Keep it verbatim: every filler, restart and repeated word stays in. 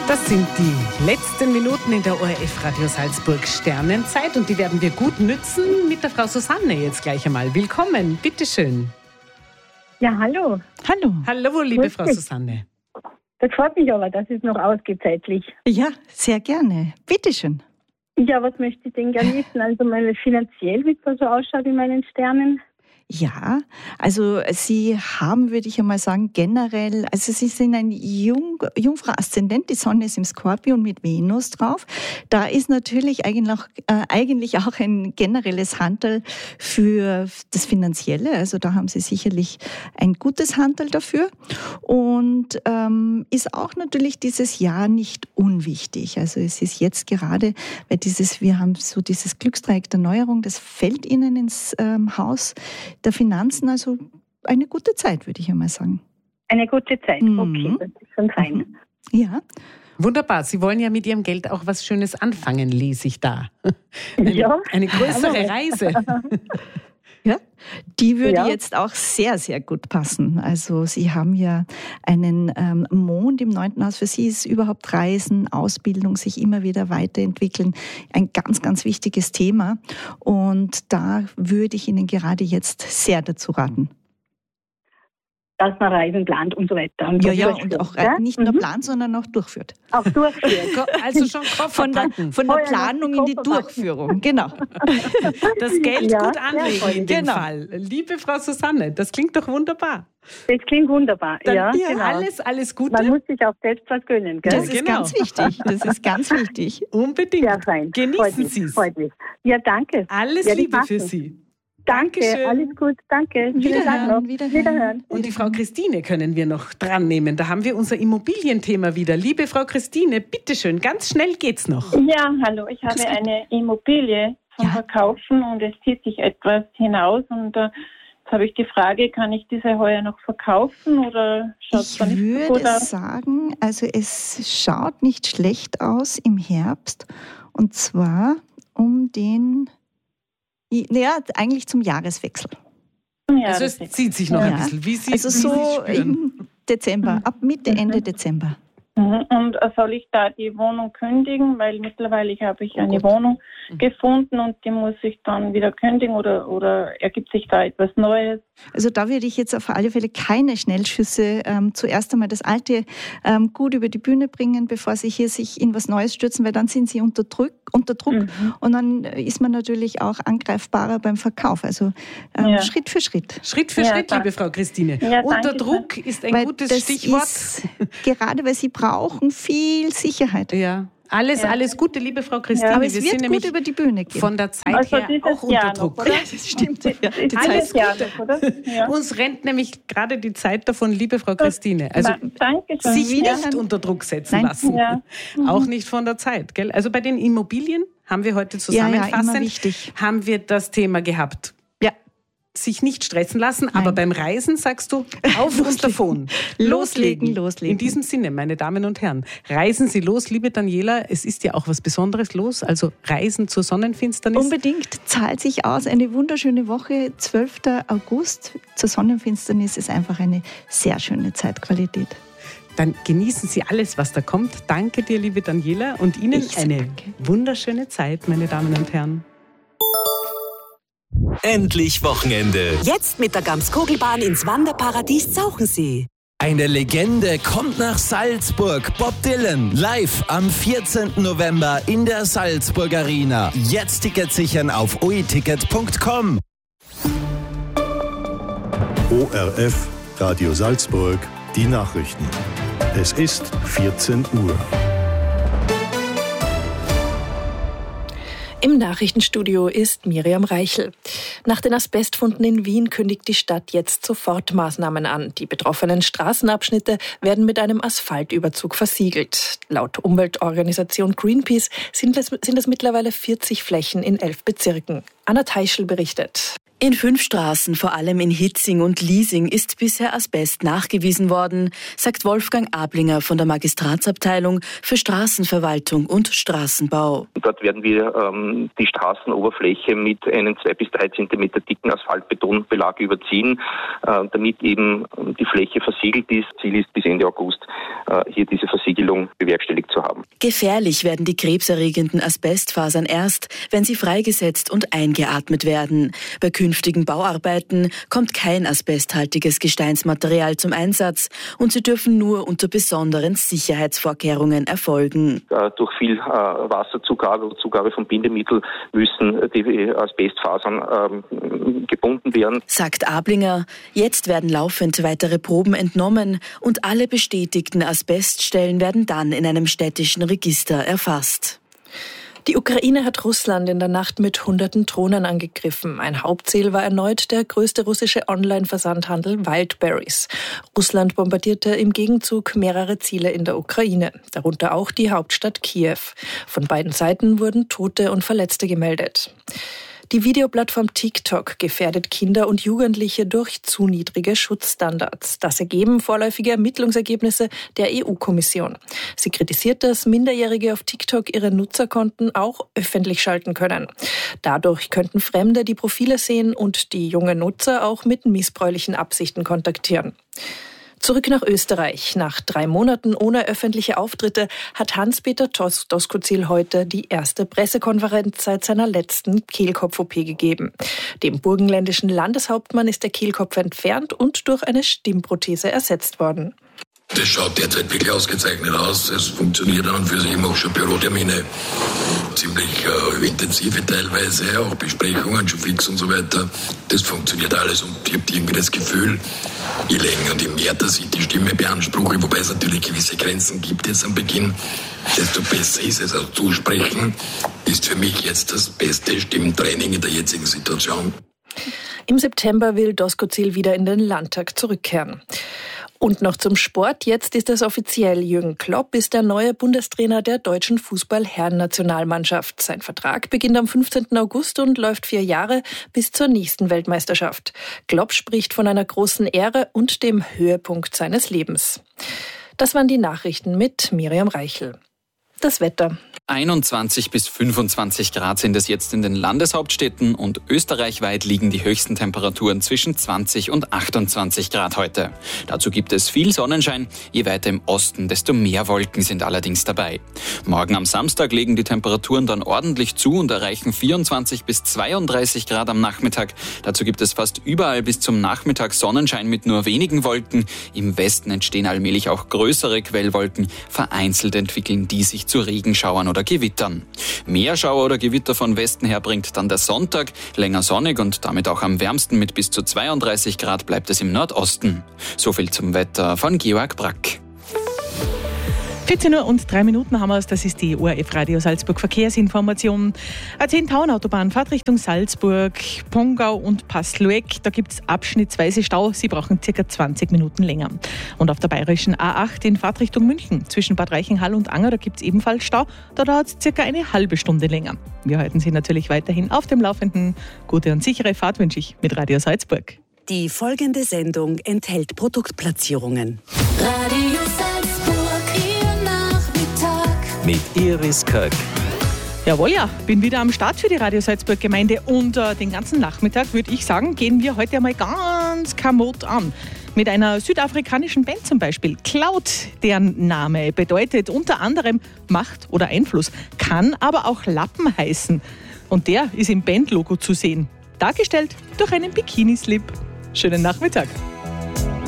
Das sind die letzten Minuten in der O R F Radio Salzburg Sternenzeit und die werden wir gut nützen mit der Frau Susanne jetzt gleich einmal. Willkommen, bitteschön. Ja, hallo. Hallo. Hallo, liebe Grüß Frau dich. Susanne. Das freut mich aber, dass es noch ausgeht zeitlich. Ja, sehr gerne. Bitteschön. Ja, was möchte ich denn gerne wissen? Also meine finanziell, wie es da so ausschaut in meinen Sternen? Ja, also Sie haben, würde ich einmal sagen, generell, also Sie sind ein Jung, Jungfrau Aszendent, die Sonne ist im Skorpion mit Venus drauf. Da ist natürlich eigentlich auch, äh, eigentlich auch ein generelles Handel für das Finanzielle, also da haben Sie sicherlich ein gutes Handel dafür und ähm, ist auch natürlich dieses Jahr nicht unwichtig. Also es ist jetzt gerade, weil dieses, wir haben so dieses Glücksdreieck der Neuerung, das fällt Ihnen ins ähm, Haus der Finanzen, also eine gute Zeit, würde ich einmal sagen. Eine gute Zeit, Mhm. okay, das ist schon fein. Ja, Wunderbar, Sie wollen ja mit Ihrem Geld auch was Schönes anfangen, lese ich da. Eine, Ja. eine größere Reise. ja. Die würde Ja. jetzt auch sehr, sehr gut passen. Also Sie haben ja einen ähm, Mond im neunten Haus. Für Sie ist überhaupt Reisen, Ausbildung, sich immer wieder weiterentwickeln ein ganz, ganz wichtiges Thema. Und da würde ich Ihnen gerade jetzt sehr dazu raten. Dass man Reisen plant und so weiter. Und Ja, so ja, durchführt, und auch ja? nicht nur Mhm. plant, sondern auch durchführt. Auch durchführt. Ko- Also schon Koffer Von der, packen. von der Vorher noch die Planung in die Koffer packen. Durchführung, genau. Das Geld Ja, gut sehr anlegen toll. in dem Genau. Fall. Liebe Frau Susanne, das klingt doch wunderbar. Das klingt wunderbar. Dann ja, ist genau. alles, alles Gute. Man muss sich auch selbst was gönnen, gell? Das ist genau. ganz wichtig. Das ist ganz wichtig. Unbedingt. Sehr fein. Freut Genießen mich, Sie es. freut mich. Ja, danke. Alles Ja, die Liebe für passen. Sie. Danke, Dankeschön. alles gut, danke. Vielen Dank Wiederhören, noch. wiederhören. Wiederhören. Und die Frau Christine können wir noch dran nehmen. Da haben wir unser Immobilienthema wieder. Liebe Frau Christine, bitteschön, ganz schnell geht's noch. Ja, hallo. Ich habe eine Immobilie zum Ja. Verkaufen und es zieht sich etwas hinaus. Und äh, jetzt habe ich die Frage, kann ich diese heuer noch verkaufen oder schaut es Ich da nicht so würde gut aus? sagen, also es schaut nicht schlecht aus im Herbst. Und zwar um den, ja, eigentlich zum Jahreswechsel. Ja, Also das es ist- zieht sich noch ein Ja. bisschen. Wie Sie, Also wie Sie so spüren. im Dezember, ab Mitte, Ende Dezember. Mhm. Und äh, soll ich da die Wohnung kündigen? Weil mittlerweile habe ich Oh eine Gott. Wohnung Mhm. gefunden und die muss ich dann wieder kündigen oder, oder ergibt sich da etwas Neues? Also da würde ich jetzt auf alle Fälle keine Schnellschüsse. Ähm, zuerst einmal das Alte ähm, gut über die Bühne bringen, bevor Sie hier sich in was Neues stürzen, weil dann sind Sie unter Druck, unter Druck Mhm. und dann ist man natürlich auch angreifbarer beim Verkauf. Also ähm, Ja. Schritt für Schritt. Schritt für Ja, Schritt, danke. liebe Frau Christine. Ja, Unter danke Druck ist ein Weil gutes das Stichwort. Ist, gerade weil Sie brauchen viel Sicherheit. Ja, alles, Ja. alles Gute, liebe Frau Christine. Aber es wir wird sind gut nämlich über die Bühne gehen. von der Zeit Also her dieses auch unter Jahr noch, Druck. oder? das stimmt. Ja. Ist Die Alles Zeit dieses Jahr Gute. noch, oder? Ja. Uns rennt nämlich gerade die Zeit davon, liebe Frau Christine. Also Da- Dankeschön. sich Ja. nicht unter Druck setzen Nein. lassen. Ja. Auch nicht von der Zeit. Gell? Also bei den Immobilien haben wir heute Ja, ja, immer zusammenfassend, wichtig. haben wir das Thema gehabt. Ja. Sich nicht stressen lassen, aber beim Reisen sagst du, auf und davon. Loslegen, loslegen. In diesem Sinne, meine Damen und Herren, reisen Sie los, liebe Daniela. Es ist ja auch was Besonderes los, also Reisen zur Sonnenfinsternis. Unbedingt, zahlt sich aus. Eine wunderschöne Woche, zwölfter August. Zur Sonnenfinsternis ist einfach eine sehr schöne Zeitqualität. Dann genießen Sie alles, was da kommt. Danke dir, liebe Daniela, und Ihnen Ich eine danke. wunderschöne Zeit, meine Damen und Herren. Endlich Wochenende. Jetzt mit der Gamskogelbahn ins Wanderparadies Zauchensee. Eine Legende kommt nach Salzburg. Bob Dylan live am vierzehnten November in der Salzburg Arena. Jetzt Tickets sichern auf o e ticket punkt com. O R F Radio Salzburg, die Nachrichten. Es ist vierzehn Uhr. Im Nachrichtenstudio ist Miriam Reichel. Nach den Asbestfunden in Wien kündigt die Stadt jetzt Sofortmaßnahmen an. Die betroffenen Straßenabschnitte werden mit einem Asphaltüberzug versiegelt. Laut Umweltorganisation Greenpeace sind es, sind es mittlerweile vierzig Flächen in elf Bezirken. Anna Teichel berichtet. In fünf Straßen, vor allem in Hitzing und Liesing, ist bisher Asbest nachgewiesen worden, sagt Wolfgang Ablinger von der Magistratsabteilung für Straßenverwaltung und Straßenbau. Dort werden wir ähm, die Straßenoberfläche mit einem zwei bis drei Zentimeter dicken Asphaltbetonbelag überziehen, äh, damit eben die Fläche versiegelt ist. Ziel ist, bis Ende August äh, hier diese Versiegelung bewerkstelligt zu haben. Gefährlich werden die krebserregenden Asbestfasern erst, wenn sie freigesetzt und eingeatmet werden. Bei künftigen Bauarbeiten kommt kein asbesthaltiges Gesteinsmaterial zum Einsatz und sie dürfen nur unter besonderen Sicherheitsvorkehrungen erfolgen. Äh, durch viel äh, Wasserzugabe oder Zugabe von Bindemittel müssen die Asbestfasern äh, gebunden werden. Sagt Ablinger, jetzt werden laufend weitere Proben entnommen und alle bestätigten Asbeststellen werden dann in einem städtischen Register erfasst. Die Ukraine hat Russland in der Nacht mit hunderten Drohnen angegriffen. Ein Hauptziel war erneut der größte russische Online-Versandhandel Wildberries. Russland bombardierte im Gegenzug mehrere Ziele in der Ukraine, darunter auch die Hauptstadt Kiew. Von beiden Seiten wurden Tote und Verletzte gemeldet. Die Videoplattform TikTok gefährdet Kinder und Jugendliche durch zu niedrige Schutzstandards. Das ergeben vorläufige Ermittlungsergebnisse der E U-Kommission. Sie kritisiert, dass Minderjährige auf TikTok ihre Nutzerkonten auch öffentlich schalten können. Dadurch könnten Fremde die Profile sehen und die jungen Nutzer auch mit missbräuchlichen Absichten kontaktieren. Zurück nach Österreich. Nach drei Monaten ohne öffentliche Auftritte hat Hans-Peter Doskozil heute die erste Pressekonferenz seit seiner letzten Kehlkopf-O P gegeben. Dem burgenländischen Landeshauptmann ist der Kehlkopf entfernt und durch eine Stimmprothese ersetzt worden. Das schaut derzeit wirklich ausgezeichnet aus. Es funktioniert an und für sich. Ich mache schon Bürotermine, ziemlich äh, intensive teilweise, auch Besprechungen schon fix und so weiter. Das funktioniert alles und ich habe irgendwie das Gefühl, je länger und je mehr, dass ich die Stimme beanspruche, wobei es natürlich gewisse Grenzen gibt jetzt am Beginn, desto besser ist es. Also zusprechen ist für mich jetzt das beste Stimmtraining in der jetzigen Situation. Im September will Doskozil wieder in den Landtag zurückkehren. Und noch zum Sport. Jetzt ist es offiziell. Jürgen Klopp ist der neue Bundestrainer der deutschen Fußball-Herren-Nationalmannschaft. Sein Vertrag beginnt am fünfzehnten August und läuft vier Jahre bis zur nächsten Weltmeisterschaft. Klopp spricht von einer großen Ehre und dem Höhepunkt seines Lebens. Das waren die Nachrichten mit Miriam Reichel. Das Wetter. einundzwanzig bis fünfundzwanzig Grad sind es jetzt in den Landeshauptstädten und österreichweit liegen die höchsten Temperaturen zwischen zwanzig und achtundzwanzig Grad heute. Dazu gibt es viel Sonnenschein, je weiter im Osten, desto mehr Wolken sind allerdings dabei. Morgen am Samstag legen die Temperaturen dann ordentlich zu und erreichen vierundzwanzig bis zweiunddreißig Grad am Nachmittag. Dazu gibt es fast überall bis zum Nachmittag Sonnenschein mit nur wenigen Wolken. Im Westen entstehen allmählich auch größere Quellwolken. Vereinzelt entwickeln die sich zu Regenschauern oder Gewittern. Mehr Schauer oder Gewitter von Westen her bringt dann der Sonntag. Länger sonnig und damit auch am wärmsten mit bis zu zweiunddreißig Grad bleibt es im Nordosten. So viel zum Wetter von Georg Brack. vierzehn Uhr und drei Minuten haben wir es. Das ist die O R F Radio Salzburg Verkehrsinformation. A zehn-Tauern-Autobahn fährt Richtung Salzburg, Pongau und Passlueck. Da gibt es abschnittsweise Stau. Sie brauchen circa zwanzig Minuten länger. Und auf der bayerischen A acht in Fahrtrichtung München zwischen Bad Reichenhall und Anger, da gibt es ebenfalls Stau. Da dauert es circa eine halbe Stunde länger. Wir halten Sie natürlich weiterhin auf dem Laufenden. Gute und sichere Fahrt wünsche ich mit Radio Salzburg. Die folgende Sendung enthält Produktplatzierungen. Radio Salzburg. Mit Iris Köck. Jawohl, ja, bin wieder am Start für die Radio Salzburg Gemeinde und äh, den ganzen Nachmittag, würde ich sagen, gehen wir heute einmal ganz kamot an. Mit einer südafrikanischen Band zum Beispiel. Cloud, deren Name bedeutet unter anderem Macht oder Einfluss, kann aber auch Lappen heißen. Und der ist im Bandlogo zu sehen. Dargestellt durch einen Bikini-Slip. Schönen Nachmittag.